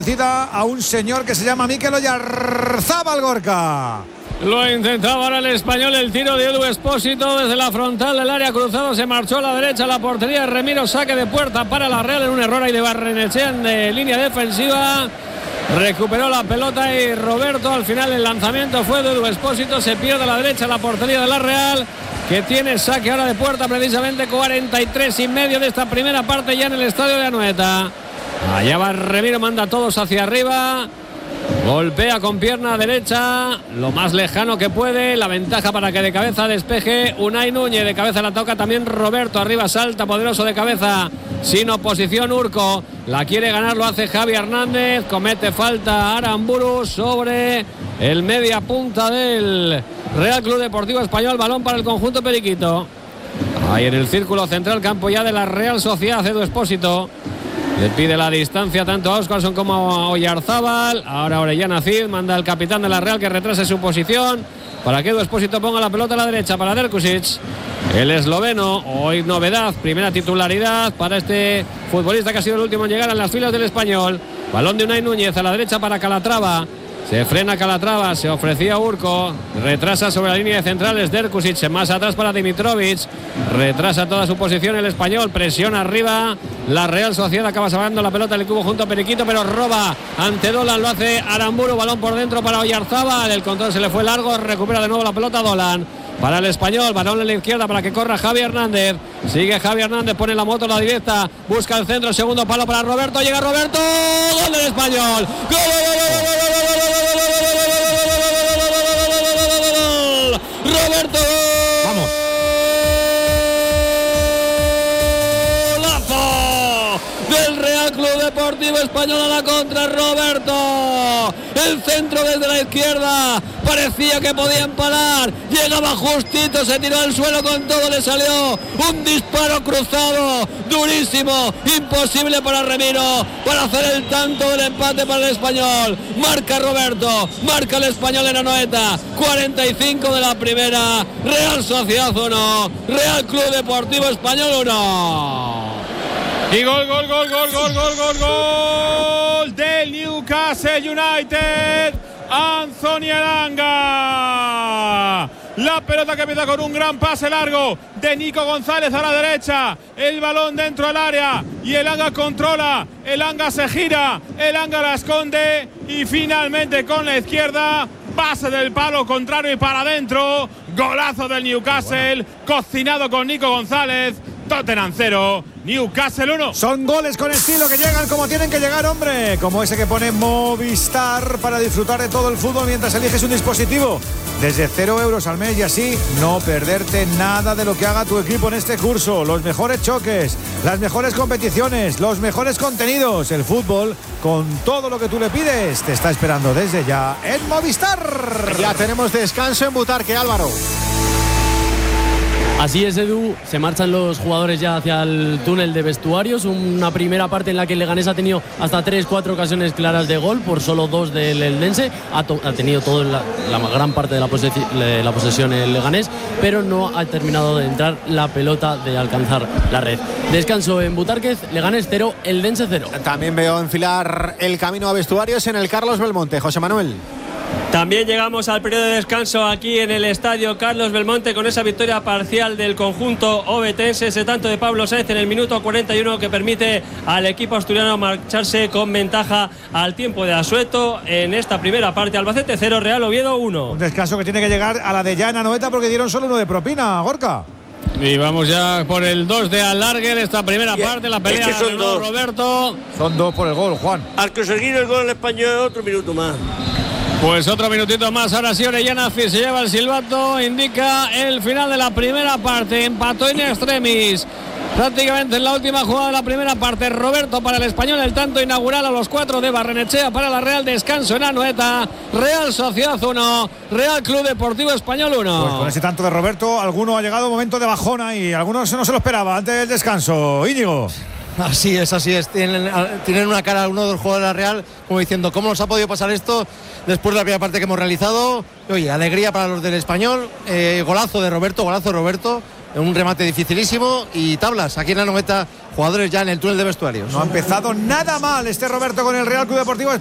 A un señor que se llama Mikel Oyarzábal, Gorka. Lo intentaba ahora el español, el tiro de Edu Expósito desde la frontal del área cruzado, se marchó a la derecha, la portería de Remiro, saque de puerta para la Real en un error ahí de Barrenechea en línea defensiva. Recuperó la pelota y Roberto, al final el lanzamiento fue de Edu Expósito, se pierde a la derecha la portería de la Real, que tiene saque ahora de puerta, precisamente 43,5 de esta primera parte ya en el estadio de Anoeta. Allá va Remiro, manda a todos hacia arriba, golpea con pierna derecha lo más lejano que puede, la ventaja para que de cabeza despeje Unai Núñez, de cabeza la toca también Roberto, arriba salta poderoso de cabeza, sin oposición Urco, la quiere ganar, lo hace Javi Hernández, comete falta Aramburu sobre el media punta del Real Club Deportivo Español, balón para el conjunto periquito, ahí en el círculo central, campo ya de la Real Sociedad. Edu Expósito le pide la distancia tanto a Óscarson como a Oyarzábal. Ahora Orellana Cid manda al capitán de la Real que retrase su posición para que Edu Expósito ponga la pelota a la derecha para Derkusic. El esloveno, hoy novedad, primera titularidad para este futbolista que ha sido el último en llegar a las filas del español. Balón de Unai Núñez a la derecha para Calatrava. Se frena Calatrava, se ofrecía Urco, retrasa sobre la línea de centrales Derkusic, más atrás para Dimitrovic, retrasa toda su posición el español, presiona arriba, la Real Sociedad acaba salvando la pelota del cubo junto a Periquito, pero roba ante Dolan, lo hace Aramburu, balón por dentro para Oyarzábal, el control se le fue largo, recupera de nuevo la pelota Dolan. Para el español, balón en la izquierda para que corra Javi Hernández. Sigue Javi Hernández, pone la moto a la directa, busca el centro, segundo palo para Roberto, llega Roberto, gol del español. ¡Gol! Roberto, vamos. Golazo del Real Club Deportivo Español a la contra, Roberto. El centro desde la izquierda, parecía que podía empalar, llegaba justito, se tiró al suelo con todo, le salió un disparo cruzado, durísimo, imposible para Remiro, para hacer el tanto del empate para el español. Marca Roberto, marca el español en Anoeta, 45 de la primera, Real Sociedad 1, Real Club Deportivo Español 1. Y gol del Newcastle United, Anthony Elanga. La pelota que empieza con un gran pase largo de Nico González a la derecha, el balón dentro del área y Elanga controla, Elanga se gira, Elanga la esconde y finalmente con la izquierda, pase del palo contrario y para adentro, golazo del Newcastle, cocinado con Nico González. Tottenham 0, Newcastle 1. Son goles con estilo que llegan como tienen que llegar, hombre. Como ese que pone Movistar para disfrutar de todo el fútbol mientras eliges un dispositivo. Desde 0 euros al mes y así no perderte nada de lo que haga tu equipo en este curso. Los mejores choques, las mejores competiciones, los mejores contenidos. El fútbol, con todo lo que tú le pides, te está esperando desde ya en Movistar. Ya tenemos descanso en Butarque, Álvaro. Así es, Edu, se marchan los jugadores ya hacia el túnel de vestuarios, una primera parte en la que el Leganés ha tenido hasta 3-4 ocasiones claras de gol, por solo 2 del Eldense, ha tenido toda la gran parte de la posesión el Leganés, pero no ha terminado de entrar la pelota de alcanzar la red. Descanso en Butárquez, Leganés 0, Eldense 0. También veo enfilar el camino a vestuarios en el Carlos Belmonte, José Manuel. También llegamos al periodo de descanso aquí en el estadio Carlos Belmonte con esa victoria parcial del conjunto obetense, ese tanto de Pablo Sáenz en el minuto 41 que permite al equipo asturiano marcharse con ventaja al tiempo de asueto en esta primera parte. Albacete 0, Real Oviedo 1. Un descanso que tiene que llegar a la de ya en Anoeta porque dieron solo 1 de propina, Gorka. Y vamos ya por el 2 de alargue en esta primera parte, la pelea es que son dos. Roberto. Son 2 por el gol, Juan. Al conseguir el gol el español, otro minuto más. Pues otro minutito más, ahora sí Orellana se lleva el silbato, indica el final de la primera parte, empató in extremis, prácticamente en la última jugada de la primera parte, Roberto para el español, el tanto inaugural a los 4 de Barrenechea para la Real, descanso en Anoeta, Real Sociedad 1, Real Club Deportivo Español 1. Pues con ese tanto de Roberto, alguno ha llegado momento de bajona y algunos no se lo esperaba antes del descanso. Íñigo. Así es. Tienen una cara uno de los jugadores de la Real como diciendo ¿cómo nos ha podido pasar esto después de la primera parte que hemos realizado? Oye, alegría para los del español, golazo de Roberto, un remate dificilísimo y tablas. Aquí en la 90 jugadores ya en el túnel de vestuarios. No ha empezado nada mal este Roberto con el Real Club Deportivo